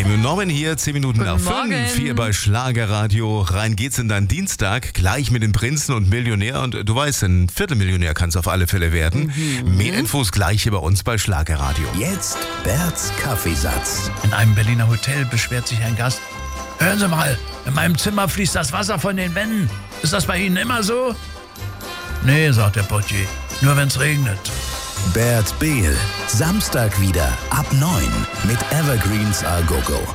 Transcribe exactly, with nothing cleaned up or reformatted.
Hey, Norman hier, zehn Minuten Guten nach Morgen. fünf, hier bei Schlagerradio. Rein geht's in deinen Dienstag, gleich mit dem Prinzen und Millionär. Und du weißt, ein Viertelmillionär kannst auf alle Fälle werden. Mhm. Mehr Infos gleich hier bei uns bei Schlagerradio. Jetzt Berts Kaffeesatz. In einem Berliner Hotel beschwert sich ein Gast. Hören Sie mal, in meinem Zimmer fließt das Wasser von den Wänden. Ist das bei Ihnen immer so? Nee, sagt der Portier, nur wenn's regnet. Bert Behl. Samstag wieder ab neun mit Evergreens A Go Go.